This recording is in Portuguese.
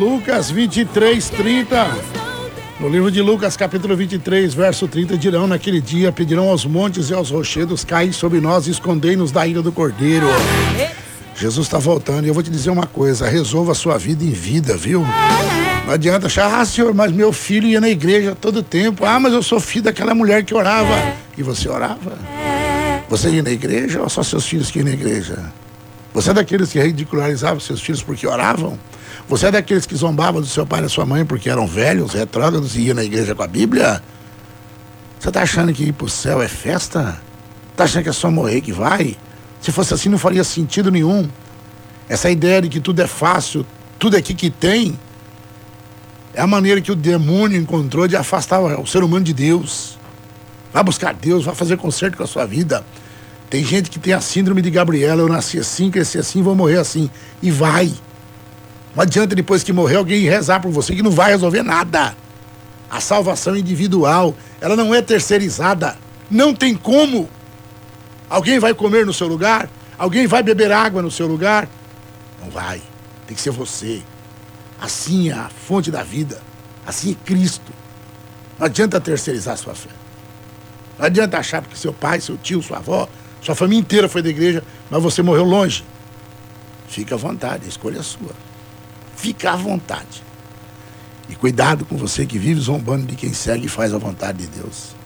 Lucas 23, 30. No livro de Lucas, capítulo 23, verso 30, dirão naquele dia, pedirão aos montes e aos rochedos, caem sobre nós e escondei-nos da ira do Cordeiro. Jesus está voltando e eu vou te dizer uma coisa, resolva a sua vida em vida, viu? Não adianta achar, senhor, mas meu filho ia na igreja todo tempo. Mas eu sou filho daquela mulher que orava. E você orava? Você ia na igreja ou só seus filhos que iam na igreja? Você é daqueles que ridicularizavam seus filhos porque oravam? Você é daqueles que zombavam do seu pai e da sua mãe porque eram velhos, retrógrados e iam na igreja com a Bíblia? Você está achando que ir pro céu é festa? Está achando que é só morrer que vai? Se fosse assim não faria sentido nenhum. Essa ideia de que tudo é fácil, tudo aqui que tem, é a maneira que o demônio encontrou de afastar o ser humano de Deus. Vai buscar Deus, vai fazer conserto com a sua vida. Tem gente que tem a síndrome de Gabriela, eu nasci assim, cresci assim, vou morrer assim. E vai. Não adianta depois que morrer alguém rezar por você, que não vai resolver nada. A salvação individual, ela não é terceirizada. Não tem como. Alguém vai comer no seu lugar? Alguém vai beber água no seu lugar? Não vai. Tem que ser você. Assim é a fonte da vida. Assim é Cristo. Não adianta terceirizar a sua fé. Não adianta achar porque seu pai, seu tio, sua avó, sua família inteira foi da igreja, mas você morreu longe. Fica à vontade, a escolha é sua. Fica à vontade. E cuidado com você que vive zombando de quem segue e faz a vontade de Deus.